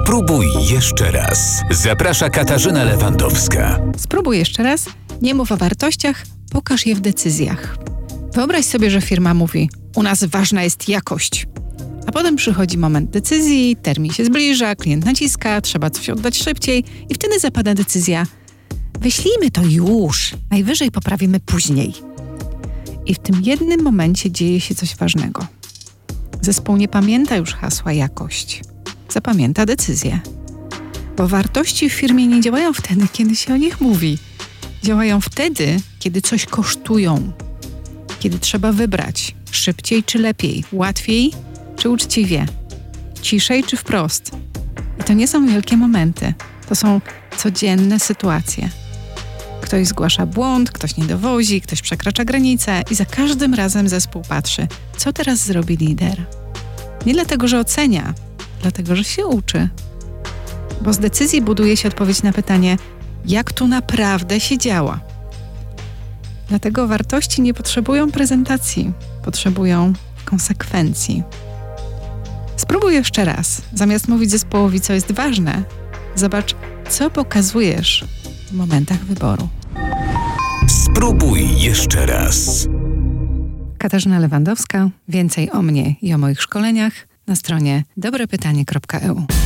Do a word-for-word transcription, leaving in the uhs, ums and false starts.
Spróbuj jeszcze raz. Zaprasza Katarzyna Lewandowska. Spróbuj jeszcze raz. Nie mów o wartościach, pokaż je w decyzjach. Wyobraź sobie, że firma mówi: u nas ważna jest jakość. A potem przychodzi moment decyzji, termin się zbliża, klient naciska, trzeba coś oddać szybciej i wtedy zapada decyzja: wyślijmy to już, najwyżej poprawimy później. I w tym jednym momencie dzieje się coś ważnego. Zespół nie pamięta już hasła jakość. Zapamięta decyzję. Bo wartości w firmie nie działają wtedy, kiedy się o nich mówi. Działają wtedy, kiedy coś kosztują. Kiedy trzeba wybrać szybciej czy lepiej, łatwiej czy uczciwie, ciszej czy wprost. I to nie są wielkie momenty. To są codzienne sytuacje. Ktoś zgłasza błąd, ktoś nie dowozi, ktoś przekracza granicę i za każdym razem zespół patrzy, co teraz zrobi lider. Nie dlatego, że ocenia, dlatego, że się uczy. Bo z decyzji buduje się odpowiedź na pytanie, jak tu naprawdę się działa. Dlatego wartości nie potrzebują prezentacji, potrzebują konsekwencji. Spróbuj jeszcze raz. Zamiast mówić zespołowi, co jest ważne, zobacz, co pokazujesz w momentach wyboru. Spróbuj jeszcze raz. Katarzyna Lewandowska. Więcej o mnie i o moich szkoleniach na stronie dobre pytanie kropka e u.